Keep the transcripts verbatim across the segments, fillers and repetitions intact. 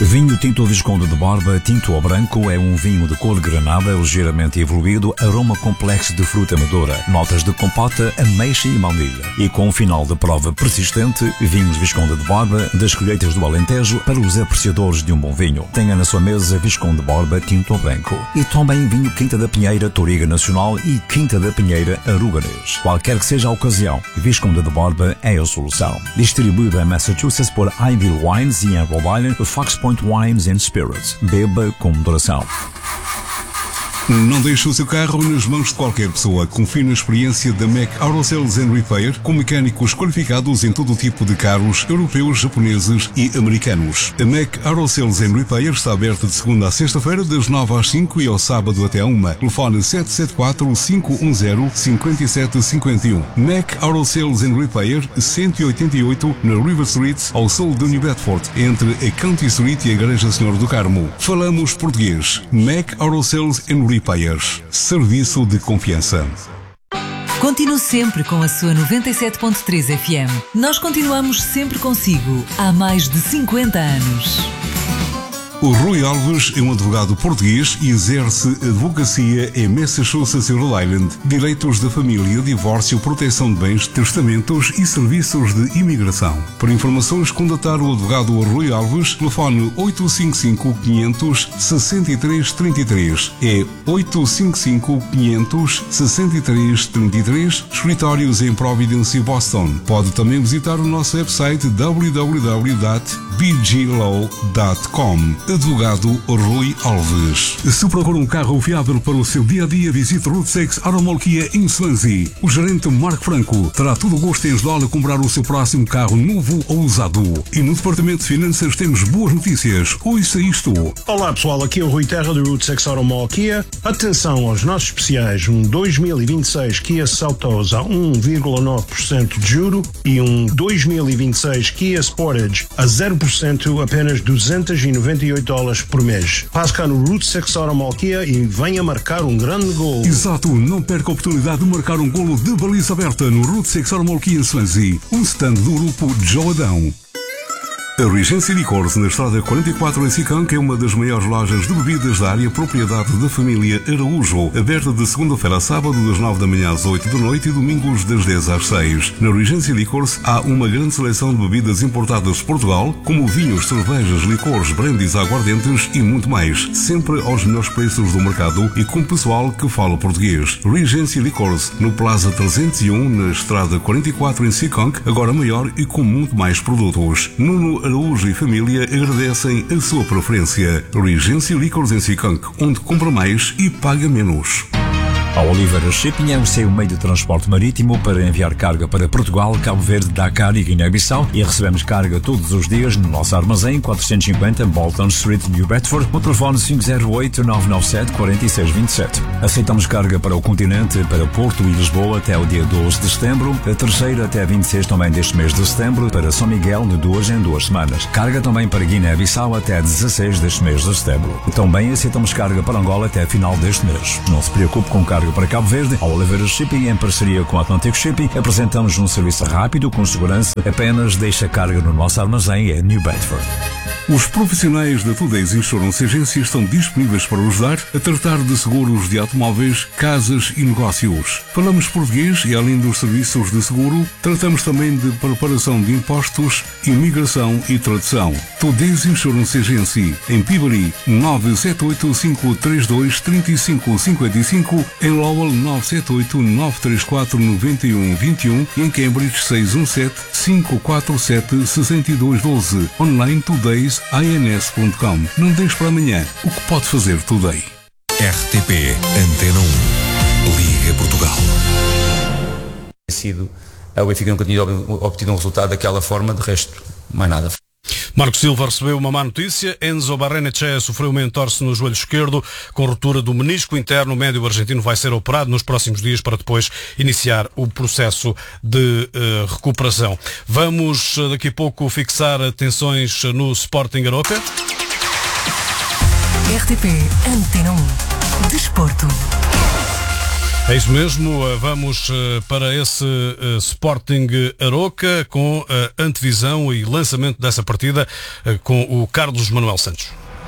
Vinho Tinto Visconde de Borba, tinto ou branco, é um vinho de cor de granada, ligeiramente evoluído, aroma complexo de fruta madura, notas de compota, ameixa e baunilha. E com um final de prova persistente, Vinhos Visconde de Borba, das colheitas do Alentejo, para os apreciadores de um bom vinho. Tenha na sua mesa Visconde de Borba, tinto ou branco. E também vinho Quinta da Pinheira, Touriga Nacional e Quinta da Pinheira, Aruganês. Qualquer que seja a ocasião, Visconde de Borba é a solução. Distribuído em Massachusetts por Highville Wines e em Rhode Island, Fox Point Wines and Spirits. Beba com moderação. Não deixe o seu carro nas mãos de qualquer pessoa. Confie na experiência da Mac Auto Sales and Repair, com mecânicos qualificados em todo o tipo de carros europeus, japoneses e americanos. A Mac Auto Sales and Repair está aberta de segunda a sexta-feira, das nove às cinco e ao sábado até à uma. Telefone sete sete quatro, cinco um zero, cinco sete cinco um. Mac Auto Sales and Repair, cento e oitenta e oito, na River Street, ao sul de New Bedford, entre a County Street e a Igreja Senhor do Carmo. Falamos português. Mac Auto Sales and Repair. Repairs. Serviço de confiança. Continue sempre com a sua noventa e sete ponto três F M. Nós continuamos sempre consigo há mais de cinquenta anos. O Rui Alves é um advogado português e exerce advocacia em Massachusetts e Rhode Island, direitos da família, divórcio, proteção de bens, testamentos e serviços de imigração. Para informações, contatar o advogado Rui Alves, telefone oito cinco cinco, quinhentos, sessenta e três trinta e três. É oito cinco cinco, quinhentos, sessenta e três trinta e três, escritórios em Providence e Boston. Pode também visitar o nosso website w w w ponto b g law ponto com. Advogado Rui Alves. Se procura um carro fiável para o seu dia-a-dia, visite Route seis Automall Kia em Swansea. O gerente Marco Franco terá todo o gosto em ajudá-lo a comprar o seu próximo carro novo ou usado. E no Departamento de Finanças temos boas notícias. Ouça isto. Olá pessoal, aqui é o Rui Terra do Route seis Automall Kia. Atenção aos nossos especiais, um dois mil e vinte e seis Kia Seltos a um vírgula nove por cento de juro e um dois mil e vinte e seis Kia Sportage a zero por cento, apenas duzentos e noventa e oito dólares por mês. Passe cá no Route seis Automall Kia e venha marcar um grande gol. Exato, não perca a oportunidade de marcar um golo de baliza aberta no Route seis Automall Kia Swansea, um stand do grupo Joe Adão. A Regency Licores, na estrada quarenta e quatro em Sicão, que é uma das maiores lojas de bebidas da área, propriedade da família Araújo, aberta de segunda-feira a sábado, das nove da manhã às oito da noite e domingos das dez às seis. Na Regency Licores há uma grande seleção de bebidas importadas de Portugal, como vinhos, cervejas, licores, brandies, aguardentes e muito mais, sempre aos melhores preços do mercado e com pessoal que fala português. Regency Licores, no Plaza trezentos e um, na estrada quarenta e quatro em Sicão, agora maior e com muito mais produtos. Nuno Araújo e família agradecem a sua preferência. Regency Licores em Sicão, onde compra mais e paga menos. A Oliveira Shipping é o seu meio de transporte marítimo para enviar carga para Portugal, Cabo Verde, Dakar e Guiné-Bissau, e recebemos carga todos os dias no nosso armazém quatrocentos e cinquenta Bolton Street, New Bedford, no telefone cinco zero oito, nove nove sete, quatro seis dois sete. Aceitamos carga para o continente, para Porto e Lisboa até o dia doze de setembro, a terceira até vinte e seis também deste mês de setembro, para São Miguel de duas em duas semanas. Carga também para Guiné-Bissau até dezasseis deste mês de setembro. Também aceitamos carga para Angola até final deste mês. Não se preocupe com carga para Cabo Verde. A Oliveira Shipping, em parceria com a Atlantic Shipping, apresentamos um serviço rápido, com segurança. Apenas deixa carga no nosso armazém em New Bedford. Os profissionais da Today's Insurance Agency estão disponíveis para ajudar a tratar de seguros de automóveis, casas e negócios. Falamos português e, além dos serviços de seguro, tratamos também de preparação de impostos, imigração e tradução. Today's Insurance Agency, em Peabody, nove sete oito, cinco três dois, três cinco cinco cinco, em Lowell, nove sete oito, nove três quatro, nove um dois um e em Cambridge, seis um sete, cinco quatro sete, seis dois um dois. Online Today's ins ponto com. Não deixe para amanhã o que pode fazer Today. R T P Antena um. Liga Portugal. Sido, o Benfica nunca tinha obtido um resultado daquela forma, de resto, mais nada. Marco Silva recebeu uma má notícia. Enzo Barrenechea sofreu uma entorse no joelho esquerdo com ruptura do menisco interno. O médio argentino vai ser operado nos próximos dias para depois iniciar o processo de uh, recuperação. Vamos uh, daqui a pouco fixar atenções no Sporting Aroca. R T P Antena um. Desporto. É isso mesmo, vamos para esse Sporting Aroca com a antevisão e lançamento dessa partida com o Carlos Manuel Santos.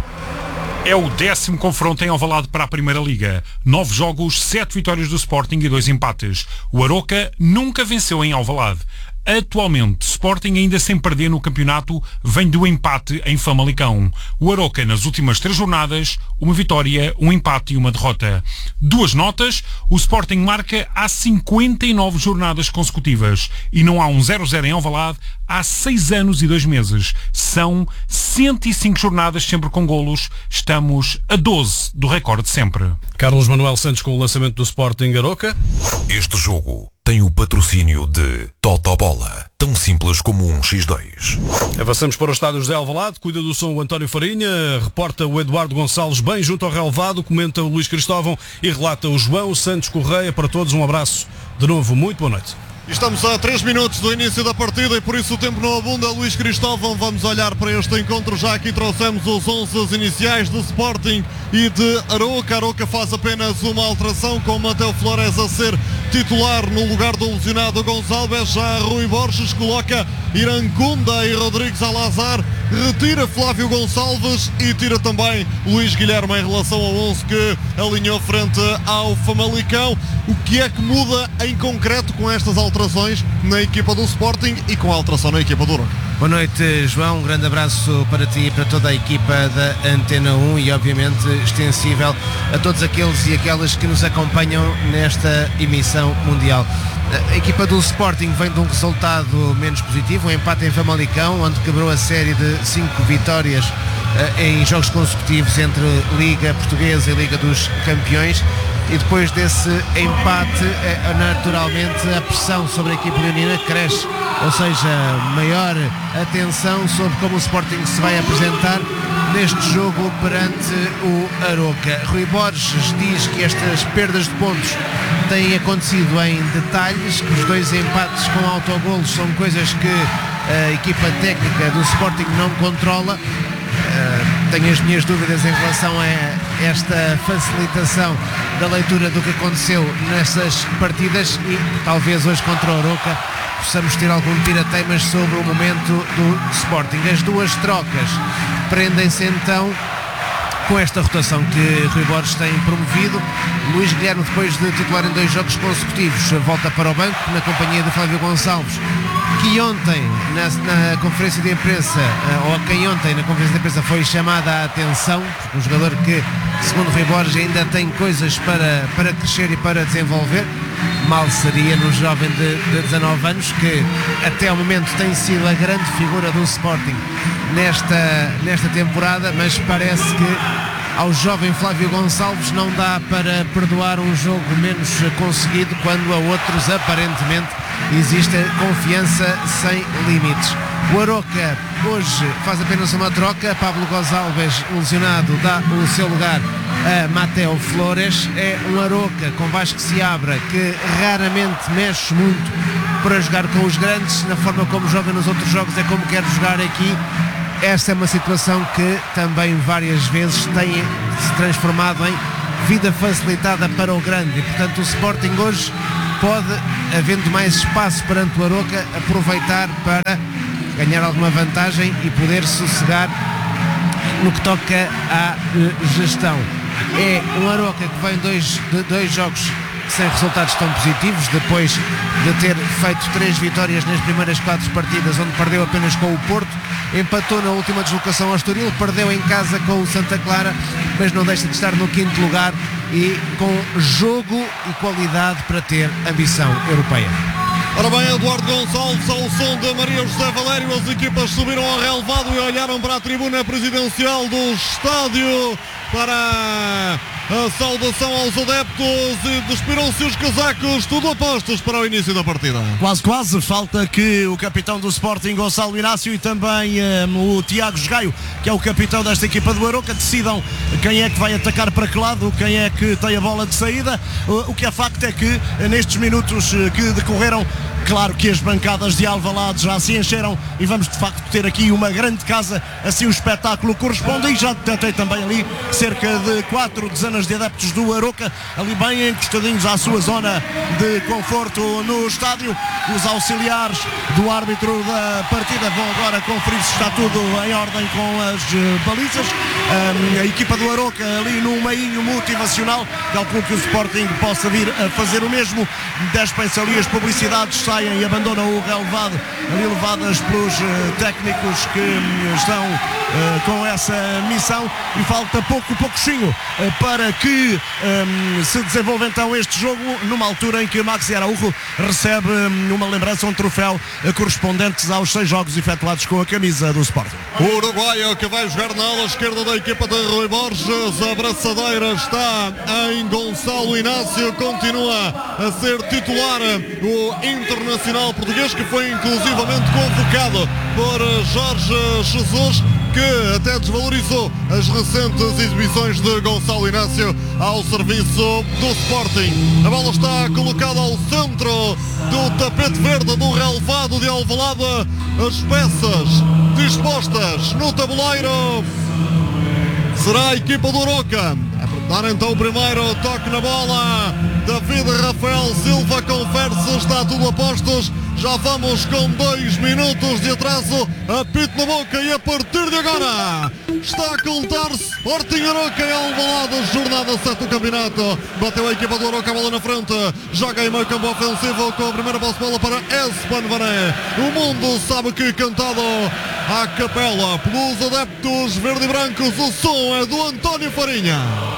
É o décimo confronto em Alvalade para a Primeira Liga. Nove jogos, sete vitórias do Sporting e dois empates. O Aroca nunca venceu em Alvalade. Atualmente, Sporting ainda sem perder no campeonato vem do empate em Famalicão. O Aroca nas últimas três jornadas, uma vitória, um empate e uma derrota. Duas notas, o Sporting marca há cinquenta e nove jornadas consecutivas e não há um zero a zero em Alvalade há seis anos e dois meses. São cento e cinco jornadas sempre com golos. Estamos a doze do recorde de sempre. Carlos Manuel Santos com o lançamento do Sporting Aroca. Este jogo tem o patrocínio de Totobola, tão simples como um xis dois. Avançamos para o estádio José Alvalade, cuida do som o António Farinha, reporta o Eduardo Gonçalves bem junto ao relevado, comenta o Luís Cristóvão e relata o João Santos Correia. Para todos um abraço de novo, muito boa noite. Estamos a três minutos do início da partida e por isso o tempo não abunda. Luís Cristóvão, vamos olhar para este encontro. Já aqui trouxemos os onze iniciais de Sporting e de Aroca. Aroca faz apenas uma alteração, com Mateu Flores a ser titular no lugar do lesionado Gonçalves. Já Rui Borges coloca Irancunda e Rodrigues Alazar, retira Flávio Gonçalves e tira também Luís Guilherme em relação ao onze que alinhou frente ao Famalicão. O que é que muda em concreto com estas alterações na equipa do Sporting e com a alteração na equipa do Aroca? Boa noite, João, um grande abraço para ti e para toda a equipa da Antena um e obviamente extensível a todos aqueles e aquelas que nos acompanham nesta emissão mundial. A equipa do Sporting vem de um resultado menos positivo, um empate em Famalicão, onde quebrou a série de cinco vitórias uh, em jogos consecutivos entre Liga Portuguesa e Liga dos Campeões. E depois desse empate, uh, naturalmente a pressão sobre a equipa leonina cresce, ou seja, maior atenção sobre como o Sporting se vai apresentar neste jogo perante o Aroca. Rui Borges diz que estas perdas de pontos têm acontecido em detalhes, que os dois empates com autogolos são coisas que a equipa técnica do Sporting não controla. Uh, tenho as minhas dúvidas em relação a esta facilitação da leitura do que aconteceu nessas partidas e talvez hoje contra o Aroca possamos ter algum tirateimas sobre o momento do Sporting. As duas trocas prendem-se então com esta rotação que Rui Borges tem promovido. Luís Guilherme, depois de titular em dois jogos consecutivos, volta para o banco na companhia de Flávio Gonçalves, que ontem na, na conferência de imprensa, ou quem ontem na conferência de imprensa foi chamada a atenção, um jogador que, segundo Rui Borges, ainda tem coisas para, para crescer e para desenvolver. Mal seria no jovem de, de dezanove anos, que até ao momento tem sido a grande figura do Sporting nesta, nesta temporada, mas parece que ao jovem Flávio Gonçalves não dá para perdoar um jogo menos conseguido, quando a outros aparentemente existe confiança sem limites. O Aroca hoje faz apenas uma troca. Pablo Gonçalves, lesionado, dá o seu lugar a Mateu Flores. É um Aroca com Vasco Seabra, que raramente mexe muito para jogar com os grandes. Na forma como joga nos outros jogos é como quer jogar aqui. Esta é uma situação que também várias vezes tem se transformado em vida facilitada para o grande. E portanto o Sporting hoje pode, havendo mais espaço perante o Aroca, aproveitar para ganhar alguma vantagem e poder sossegar no que toca à gestão. É um Aroca que vem dois, de dois jogos sem resultados tão positivos, depois de ter feito três vitórias nas primeiras quatro partidas, onde perdeu apenas com o Porto, empatou na última deslocação ao Estoril, perdeu em casa com o Santa Clara, mas não deixa de estar no quinto lugar e com jogo e qualidade para ter ambição europeia. Ora bem, Eduardo Gonçalves, ao som de Maria José Valério, as equipas subiram ao relevado e olharam para a tribuna presidencial do estádio para a saudação aos adeptos e despiram-se os casacos, tudo apostos para o início da partida. Quase, quase, falta que o capitão do Sporting, Gonçalo Inácio, e também um, o Tiago Gaio, que é o capitão desta equipa do Aroca, decidam quem é que vai atacar para que lado, quem é que tem a bola de saída. O que é facto é que nestes minutos que decorreram Claro que as bancadas de Alvalade já se encheram e vamos de facto ter aqui uma grande casa, assim o espetáculo corresponde, e já detectei também ali cerca de quatro dezenas de adeptos do Aroca, ali bem encostadinhos à sua zona de conforto no estádio. Os auxiliares do árbitro da partida vão agora conferir se está tudo em ordem com as balizas. Um, a equipa do Aroca ali num meinho motivacional, calculo que o Sporting possa vir a fazer o mesmo. Despem-se ali as publicidades, saem e abandonam o relevado, ali levadas pelos uh, técnicos que um, estão uh, com essa missão, e falta pouco, pouquinho uh, para que um, se desenvolva então este jogo, numa altura em que Maxi Araújo recebe um, uma lembrança, um troféu uh, correspondentes aos seis jogos efetuados com a camisa do Sporting. O uruguaio que vai jogar na ala esquerda da equipa de Rui Borges, a braçadeira está em Gonçalo Inácio, continua a ser titular o internacional português, que foi inclusivamente convocado por Jorge Jesus, que até desvalorizou as recentes exibições de Gonçalo Inácio ao serviço do Sporting. A bola está colocada ao centro do tapete verde do relevado de Alvalade, as peças dispostas no tabuleiro. Será a equipa do Aroca a dar então o primeiro toque na bola. David Rafael Silva confere se está tudo a postos. Já vamos com dois minutos de atraso. Apito na boca e a partir de agora está a contar-se Sporting Aroca em Alvalade, jornada sete do campeonato. Bateu a equipa do Aroca, a bola na frente, joga em meio campo ofensivo com a primeira posse de bola para Espan Vané. O mundo sabe que cantado à capela pelos adeptos verde e brancos, o som é do António Farinha.